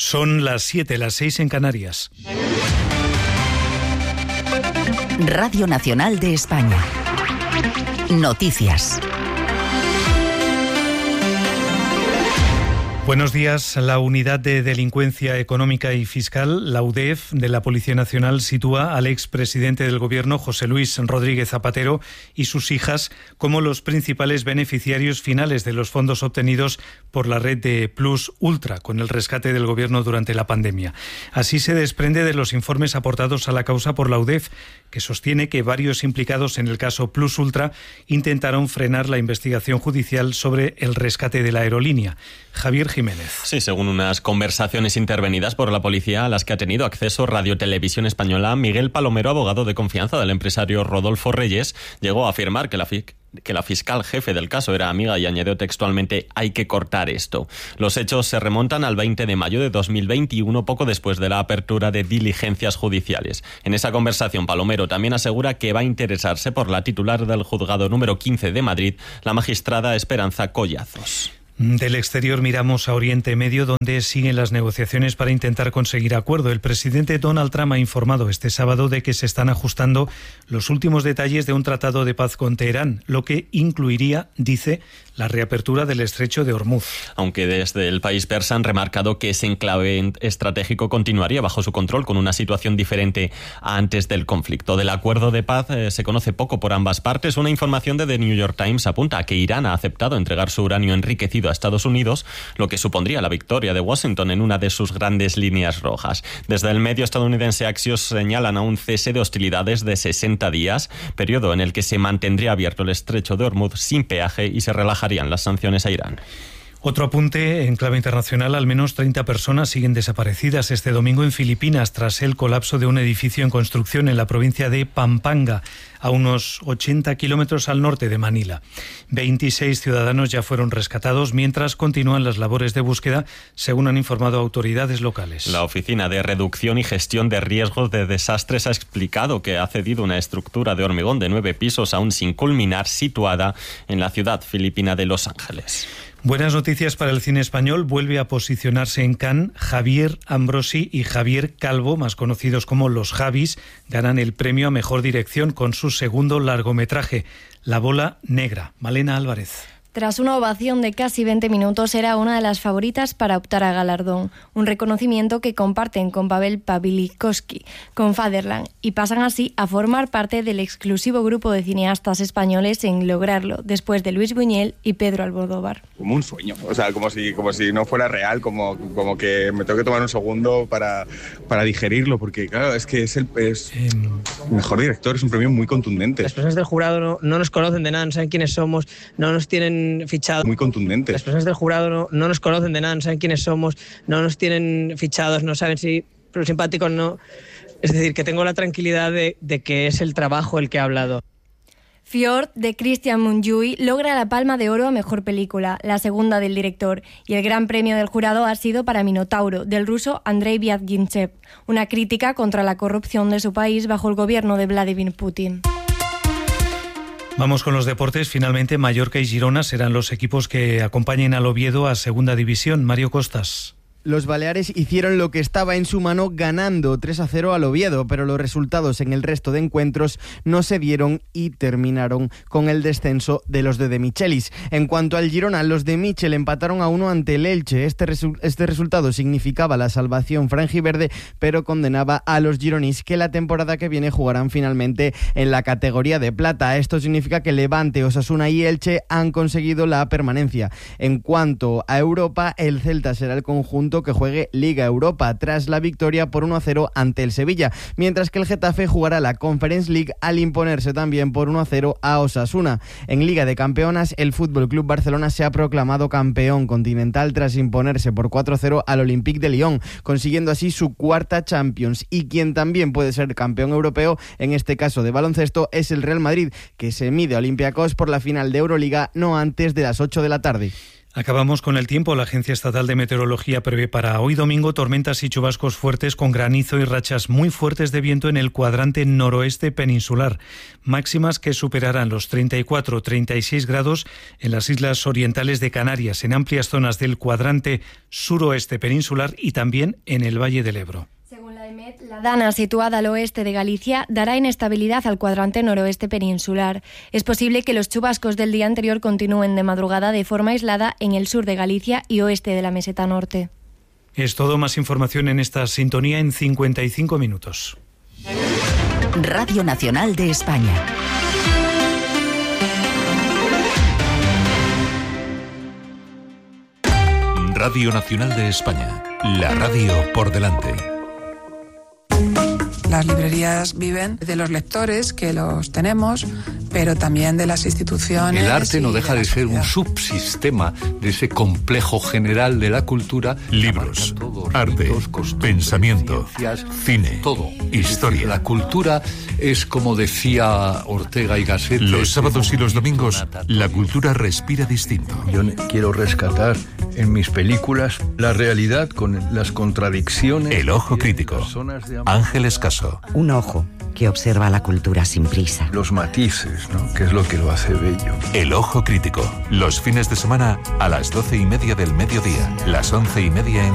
Son las 7, las 6 en Canarias. Radio Nacional de España. Noticias. Buenos días. La Unidad de Delincuencia Económica y Fiscal, la UDEF, de la Policía Nacional, sitúa al expresidente del Gobierno, José Luis Rodríguez Zapatero, y sus hijas como los principales beneficiarios finales de los fondos obtenidos por la red de Plus Ultra, con el rescate del Gobierno durante la pandemia. Así se desprende de los informes aportados a la causa por la UDEF, que sostiene que varios implicados en el caso Plus Ultra intentaron frenar la investigación judicial sobre el rescate de la aerolínea. Javier Jiménez. Sí, según unas conversaciones intervenidas por la policía a las que ha tenido acceso Radio Televisión Española, Miguel Palomero, abogado de confianza del empresario Rodolfo Reyes, llegó a afirmar que la fiscal jefe del caso era amiga y añadió textualmente: hay que cortar esto. Los hechos se remontan al 20 de mayo de 2021, poco después de la apertura de diligencias judiciales. En esa conversación, Palomero también asegura que va a interesarse por la titular del juzgado número 15 de Madrid, la magistrada Esperanza Collazos. Del exterior miramos a Oriente Medio, donde siguen las negociaciones para intentar conseguir acuerdo. El presidente Donald Trump ha informado este sábado de que se están ajustando los últimos detalles de un tratado de paz con Teherán, lo que incluiría, dice, la reapertura del estrecho de Hormuz. Aunque desde el país persa han remarcado que ese enclave estratégico continuaría bajo su control, con una situación diferente a antes del conflicto. Del acuerdo de paz se conoce poco por ambas partes. Una información de The New York Times apunta a que Irán ha aceptado entregar su uranio enriquecido a Estados Unidos, lo que supondría la victoria de Washington en una de sus grandes líneas rojas. Desde el medio estadounidense Axios señalan a un cese de hostilidades de 60 días, periodo en el que se mantendría abierto el estrecho de Hormuz sin peaje y se relajarían las sanciones a Irán. Otro apunte en clave internacional: al menos 30 personas siguen desaparecidas este domingo en Filipinas tras el colapso de un edificio en construcción en la provincia de Pampanga, a unos 80 kilómetros al norte de Manila. 26 ciudadanos ya fueron rescatados, mientras continúan las labores de búsqueda, según han informado autoridades locales. La Oficina de Reducción y Gestión de Riesgos de Desastres ha explicado que ha cedido una estructura de hormigón de 9 pisos aún sin culminar, situada en la ciudad filipina de Los Ángeles. Buenas noticias para el cine español. Vuelve a posicionarse en Cannes Javier Ambrosi y Javier Calvo, más conocidos como Los Javis, ganan el premio a Mejor Dirección con su segundo largometraje, La Bola Negra. Malena Álvarez. Tras una ovación de casi 20 minutos, era una de las favoritas para optar a galardón, un reconocimiento que comparten con Pavel Pawlikowski, con Fatherland, y pasan así a formar parte del exclusivo grupo de cineastas españoles en lograrlo, después de Luis Buñuel y Pedro Almodóvar. Como un sueño, o sea, como si no fuera real, como que me tengo que tomar un segundo para digerirlo, porque claro, es que es el mejor director, es un premio muy contundente. Las personas del jurado no nos conocen de nada, no saben quiénes somos, no nos tienen fichados. Muy contundente. Las personas del jurado no nos conocen de nada, no saben quiénes somos, no nos tienen fichados, no saben si pero simpáticos no. Es decir, que tengo la tranquilidad de que es el trabajo el que ha hablado. Fjord, de Christian Mungiu, logra la Palma de Oro a Mejor Película, la segunda del director, y el gran premio del jurado ha sido para Minotauro, del ruso Andrei Vyazgintsev, una crítica contra la corrupción de su país bajo el gobierno de Vladimir Putin. Vamos con los deportes. Finalmente, Mallorca y Girona serán los equipos que acompañen al Oviedo a Segunda División. Mario Costas. Los baleares hicieron lo que estaba en su mano ganando 3-0 al Oviedo, pero los resultados en el resto de encuentros no se dieron y terminaron con el descenso de los de Michelis. En cuanto al Girona, los de Michel empataron a 1 ante el Elche. Este resultado significaba la salvación franjiverde, pero condenaba a los gironís, que la temporada que viene jugarán finalmente en la categoría de plata. Esto significa que Levante, Osasuna y Elche han conseguido la permanencia. En cuanto a Europa, el Celta será el conjunto que juegue Liga Europa tras la victoria por 1-0 ante el Sevilla, mientras que el Getafe jugará la Conference League al imponerse también por 1-0 a Osasuna. En Liga de Campeonas, el FC Barcelona se ha proclamado campeón continental tras imponerse por 4-0 al Olympique de Lyon, consiguiendo así su cuarta Champions. Y quien también puede ser campeón europeo, en este caso de baloncesto, es el Real Madrid, que se mide a Olympiacos por la final de Euroliga no antes de las 8 de la tarde. Acabamos con el tiempo. La Agencia Estatal de Meteorología prevé para hoy domingo tormentas y chubascos fuertes con granizo y rachas muy fuertes de viento en el cuadrante noroeste peninsular. Máximas que superarán los 34-36 grados en las islas orientales de Canarias, en amplias zonas del cuadrante suroeste peninsular y también en el Valle del Ebro. Según la EMET, la Dana, situada al oeste de Galicia, dará inestabilidad al cuadrante noroeste peninsular. Es posible que los chubascos del día anterior continúen de madrugada de forma aislada en el sur de Galicia y oeste de la meseta norte. Es todo. Más información en esta sintonía en 55 minutos. Radio Nacional de España. Radio Nacional de España. La radio por delante. Las librerías viven de los lectores, que los tenemos, pero también de las instituciones. El arte no deja de ser un subsistema de ese complejo general de la cultura. Libros, arte, pensamiento, cine, todo. Historia. La cultura es, como decía Ortega y Gasset, los sábados y los domingos, la cultura respira distinto. Yo quiero rescatar en mis películas la realidad con las contradicciones. El ojo crítico. Ángeles Caso. Un ojo que observa la cultura sin prisa. Los matices, ¿no? Que es lo que lo hace bello. El ojo crítico. Los fines de semana a las 12:30 del mediodía, las 11:30 en